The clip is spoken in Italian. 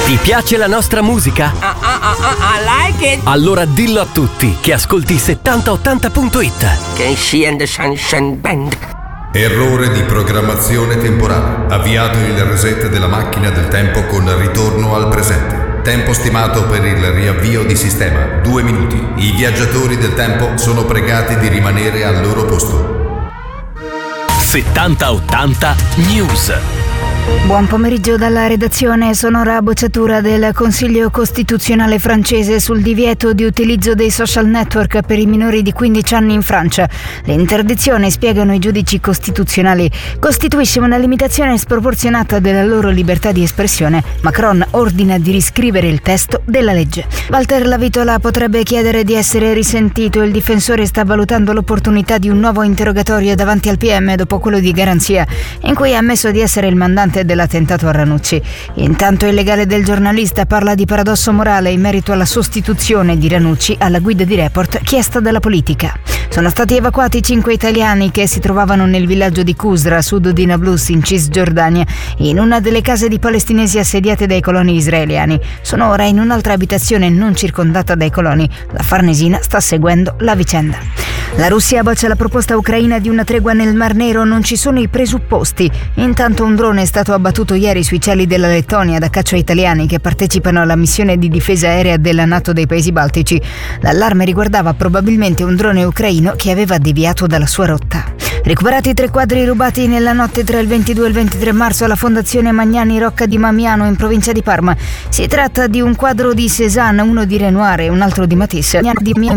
Ti piace la nostra musica? I like it. Allora dillo a tutti che ascolti 7080.it. KC and the Sunshine Band. Errore di programmazione temporale. Avviato il reset della macchina del tempo con ritorno al presente. Tempo stimato per il riavvio di sistema 2 minuti. I viaggiatori del tempo sono pregati di rimanere al loro posto. 7080 News. Buon pomeriggio dalla redazione. Sonora bocciatura del Consiglio Costituzionale francese sul divieto di utilizzo dei social network per i minori di 15 anni in Francia. L'interdizione, spiegano i giudici costituzionali, costituisce una limitazione sproporzionata della loro libertà di espressione. Macron ordina di riscrivere il testo della legge. Walter Lavitola potrebbe chiedere di essere risentito. Il difensore sta valutando l'opportunità di un nuovo interrogatorio davanti al PM dopo quello di garanzia, in cui ha ammesso di essere il mandante dell'attentato a Ranucci. Intanto il legale del giornalista parla di paradosso morale in merito alla sostituzione di Ranucci alla guida di Report chiesta dalla politica. Sono stati evacuati 5 italiani che si trovavano nel villaggio di Qusra, a sud di Nablus, in Cisgiordania, in una delle case di palestinesi assediate dai coloni israeliani. Sono ora in un'altra abitazione non circondata dai coloni. La Farnesina sta seguendo la vicenda. La Russia boccia la proposta ucraina di una tregua nel Mar Nero, non ci sono i presupposti. Intanto un drone è stato abbattuto ieri sui cieli della Lettonia da caccia italiani che partecipano alla missione di difesa aerea della NATO dei Paesi Baltici. L'allarme riguardava probabilmente un drone ucraino che aveva deviato dalla sua rotta. Recuperati 3 quadri rubati nella notte tra il 22 e il 23 marzo alla Fondazione Magnani Rocca di Mamiano in provincia di Parma. Si tratta di un quadro di Cézanne, uno di Renoir e un altro di Matisse.